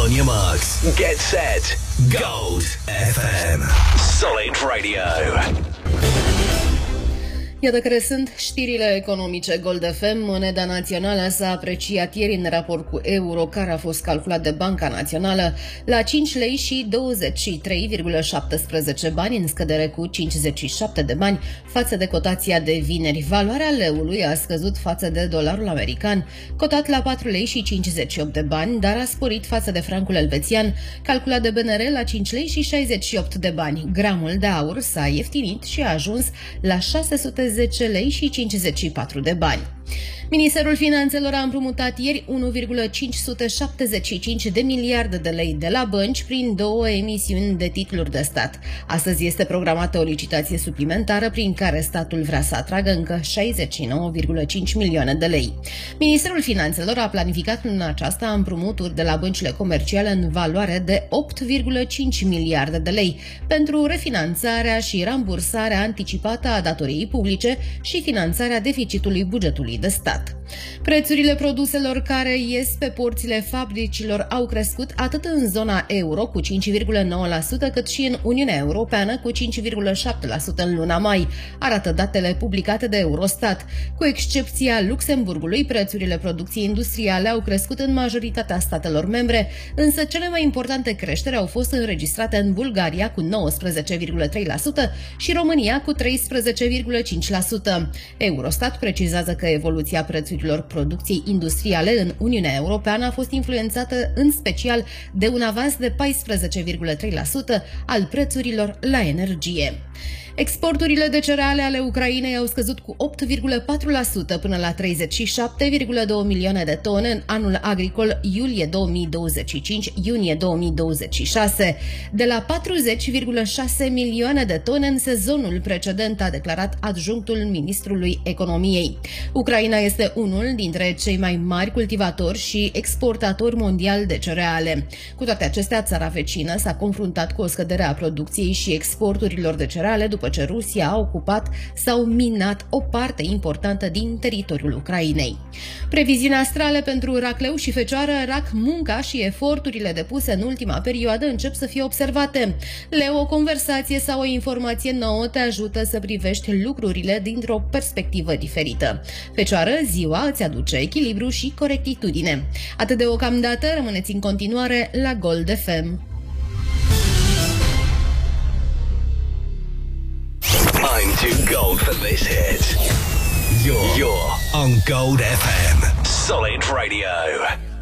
on your marks. Get set. Gold FM. Solid Radio. Iată care sunt știrile economice. Gold FM, moneda națională, s-a apreciat ieri în raport cu euro, care a fost calculat de Banca Națională la 5 lei și 23,17 bani, în scădere cu 57 de bani față de cotația de vineri. Valoarea leului a scăzut față de dolarul american, cotat la 4 lei și 58 de bani, dar a sporit față de francul elvețian, calculat de BNR la 5 lei și 68 de bani. Gramul de aur s-a ieftinit și a ajuns la 610 lei și 54 de bani. Ministerul Finanțelor a împrumutat ieri 1,575 de miliarde de lei de la bănci prin 2 emisiuni de titluri de stat. Astăzi este programată o licitație suplimentară prin care statul vrea să atragă încă 69,5 milioane de lei. Ministerul Finanțelor a planificat în aceasta împrumuturi de la băncile comerciale în valoare de 8,5 miliarde de lei pentru refinanțarea și rambursarea anticipată a datoriei publice și finanțarea deficitului bugetului de stat. Prețurile produselor care ies pe porțile fabricilor au crescut atât în zona euro cu 5,9%, cât și în Uniunea Europeană cu 5,7% în luna mai, arată datele publicate de Eurostat. Cu excepția Luxemburgului, prețurile producției industriale au crescut în majoritatea statelor membre, însă cele mai importante creșteri au fost înregistrate în Bulgaria cu 19,3% și România cu 13,5%. Eurostat precizează că evoluția prețurilor producției industriale în Uniunea Europeană a fost influențată în special de un avans de 14,3% al prețurilor la energie. Exporturile de cereale ale Ucrainei au scăzut cu 8,4% până la 37,2 milioane de tone în anul agricol iulie 2025-iunie 2026, de la 40,6 milioane de tone în sezonul precedent, a declarat adjunctul ministrului economiei. Ucraina este unul dintre cei mai mari cultivatori și exportatori mondiali de cereale. Cu toate acestea, țara vecină s-a confruntat cu o scădere a producției și exporturilor de cereale după ce Rusia a ocupat sau minat o parte importantă din teritoriul Ucrainei. Previziuni astrale pentru racleu și fecioară: rac, munca și eforturile depuse în ultima perioadă încep să fie observate. Leu, o conversație sau o informație nouă te ajută să privești lucrurile dintr-o perspectivă diferită. Fecioară, ziua îți aduce echilibru și corectitudine. Atât de deocamdată, rămâneți în continuare la Gold FM. I'm too gold for this hit. You're on Gold FM. Solid Radio.